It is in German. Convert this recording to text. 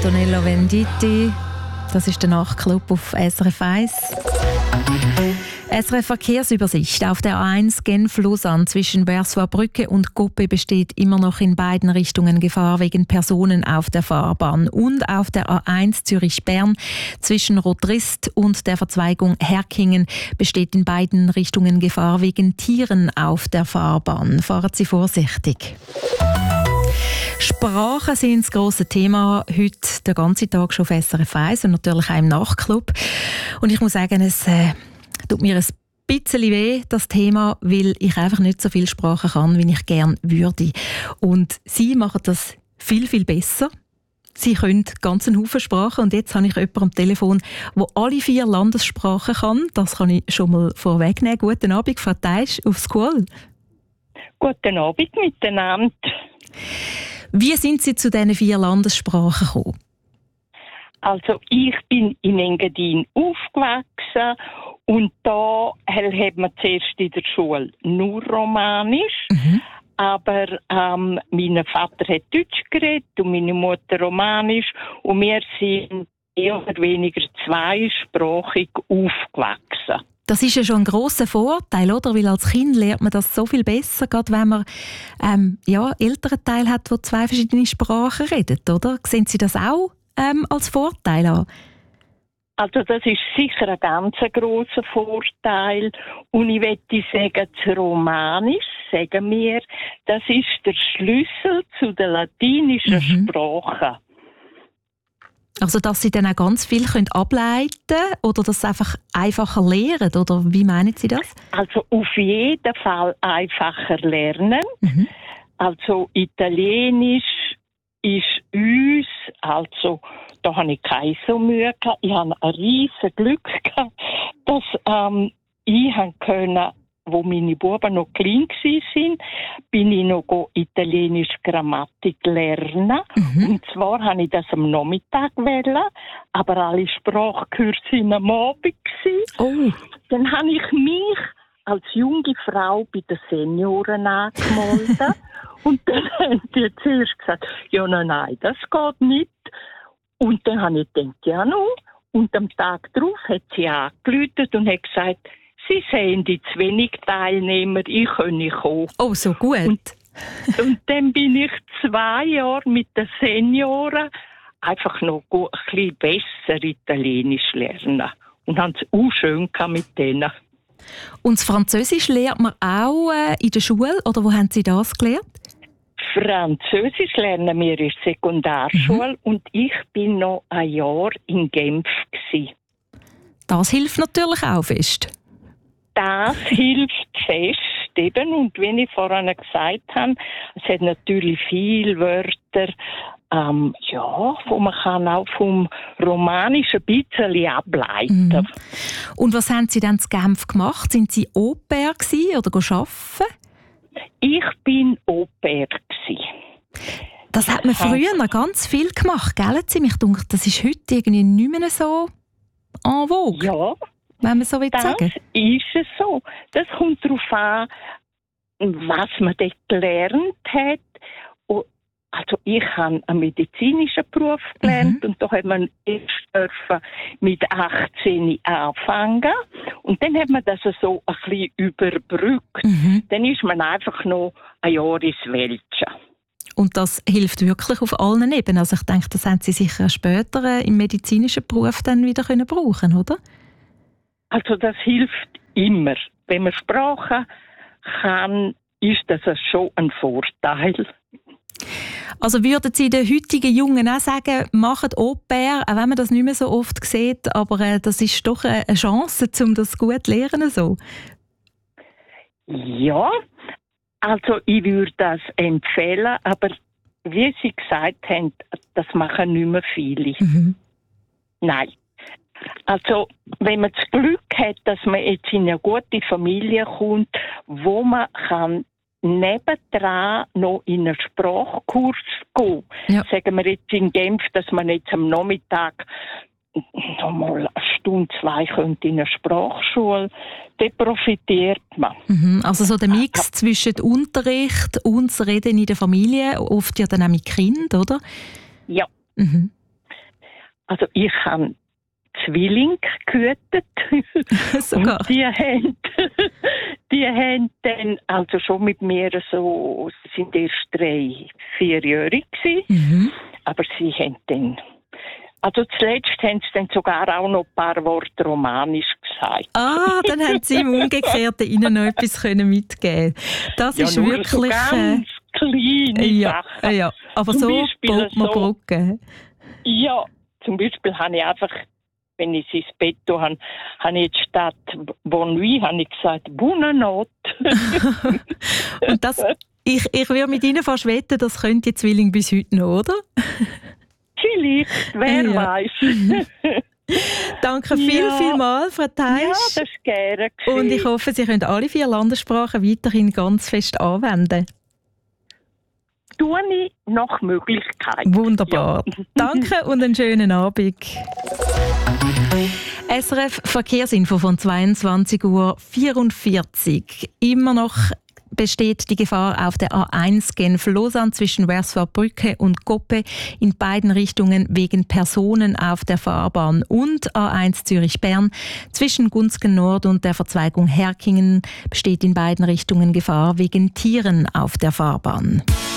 Antonello Venditti. Das ist der Nachtclub auf SRF 1. SRF Verkehrsübersicht. Auf der A1 Genf-Lausanne zwischen Bersois-Brücke und Coppe besteht immer noch in beiden Richtungen Gefahr wegen Personen auf der Fahrbahn. Und auf der A1 Zürich-Bern zwischen Rotrist und der Verzweigung Herkingen besteht in beiden Richtungen Gefahr wegen Tieren auf der Fahrbahn. Fahren Sie vorsichtig. Sprachen sind das grosse Thema heute den ganzen Tag schon auf SRF 1 und natürlich auch im Nachtclub. Und ich muss sagen, es tut mir ein bisschen weh, das Thema, weil ich einfach nicht so viel Sprachen kann, wie ich gerne würde. Und Sie machen das viel, viel besser. Sie können ganz einen Haufen Sprachen und jetzt habe ich jemanden am Telefon, der alle 4 Landessprachen kann. Das kann ich schon mal vorwegnehmen. Guten Abend, Frau Teisch, auf School. Guten Abend miteinander. Wie sind Sie zu diesen 4 Landessprachen gekommen? Also ich bin in Engadin aufgewachsen und da hat man zuerst in der Schule nur Romanisch. Aber mein Vater hat Deutsch geredet und meine Mutter Romanisch und wir sind eher oder weniger zweisprachig aufgewachsen. Das ist ja schon ein grosser Vorteil, oder? Weil als Kind lernt man das so viel besser, gerade wenn man älteren Teil hat, der 2 verschiedene Sprachen redet, oder? Sehen Sie das auch als Vorteil an? Also das ist sicher ein ganz grosser Vorteil. Und ich möchte sagen, das Romanisch, sagen wir, das ist der Schlüssel zu der latinischen Sprache. Also, dass Sie dann auch ganz viel ableiten können oder das einfach einfacher lernen? Oder wie meinen Sie das? Also, auf jeden Fall einfacher lernen. Also, Italienisch ist uns, also, da habe ich keine so Mühe gehabt. Ich habe ein riesiges Glück gehabt, dass ich können, wo meine Buben noch klein waren, bin ich noch italienische Grammatik lernen. Und zwar habe ich das am Nachmittag wollen, aber alle Sprachkurse waren am Abend. Dann habe ich mich als junge Frau bei den Senioren angemeldet. Und dann haben die zuerst gesagt, ja, nein, das geht nicht. Und dann habe ich gedacht, ja, no. Und am Tag darauf hat sie angerufen und hat gesagt, Sie sehen die zu wenig Teilnehmer, ich kann nicht kommen. Oh, so gut. Und dann bin ich 2 Jahre mit den Senioren einfach noch ein bisschen besser Italienisch lernen. Und haben es auch schön mit denen. Und das Französisch lernt man auch in der Schule? Oder wo haben Sie das gelernt? Französisch lernen wir in der Sekundarschule und ich bin noch ein Jahr in Genf gewesen. Das hilft natürlich auch fest. Das hilft fest, eben. Und wie ich vorhin gesagt habe, es hat natürlich viele Wörter, wo man kann auch vom Romanischen ein bisschen ableiten. Und was haben Sie dann in Genf gemacht? Sind Sie Au pair gewesen oder arbeiten? Ich bin Au pair. Das hat man früher noch ganz viel gemacht, gell? Ich denke, das ist heute irgendwie nicht mehr so en vogue. Ja. Wenn man so will sagen. Das ist es so. Das kommt darauf an, was man dort gelernt hat. Also ich habe einen medizinischen Beruf gelernt und da hat man erst mit 18 anfangen. Und dann hat man das so ein bisschen überbrückt. Dann ist man einfach noch ein Jahr ins Weltsche. Und das hilft wirklich auf allen Ebenen. Also ich denke, das haben Sie sicher später im medizinischen Beruf dann wieder brauchen können, oder? Also das hilft immer. Wenn man Sprachen kann, ist das schon ein Vorteil. Also würden Sie den heutigen Jungen auch sagen, macht Au pair, auch wenn man das nicht mehr so oft sieht, aber das ist doch eine Chance, um das gut zu lernen? So? Ja, also ich würde das empfehlen, aber wie Sie gesagt haben, das machen nicht mehr viele. Nein. Also, wenn man das Glück hat, dass man jetzt in eine gute Familie kommt, wo man kann nebendran noch in einen Sprachkurs gehen. Ja. Sagen wir jetzt in Genf, dass man jetzt am Nachmittag noch mal 1 Stunde, 2 könnte in einer Sprachschule, dann profitiert man. Also so der Mix zwischen Unterricht und das Reden in der Familie, oft ja dann auch mit Kindern, oder? Ja. Also ich habe Zwillinge gehütet. Sogar. Und die haben dann also schon mit mir so, sie sind erst 3-4-jährig gewesen, aber sie haben dann, also zuletzt haben sie dann sogar auch noch ein paar Worte romanisch gesagt. Dann haben Sie im Umgekehrten Ihnen noch etwas mitgeben können. Das ist nur wirklich... So ganz kleine Sachen. Ja, aber Zum so Beispiel baut man Brücken. Ja, zum Beispiel habe ich einfach, wenn ich ins Bett habe, habe ich statt Bonne nuit, habe ich gesagt, Bonne Notte. Und das, ich würde mit Ihnen fast wetten, das können die Zwillinge bis heute noch, oder? Vielleicht, wer weiß. Danke vielmals, Frau Teisch. Ja, das ist gerne. Und ich hoffe, Sie können alle 4 Landessprachen weiterhin ganz fest anwenden. Tue ich nach Möglichkeit. Wunderbar. Ja. Danke und einen schönen Abend. SRF Verkehrsinfo von 22:44 Uhr. Immer noch besteht die Gefahr auf der A1 Genf-Lausanne zwischen Wierswalbrücke und Goppe in beiden Richtungen wegen Personen auf der Fahrbahn und A1 Zürich-Bern zwischen Gunzgen Nord und der Verzweigung Herkingen besteht in beiden Richtungen Gefahr wegen Tieren auf der Fahrbahn.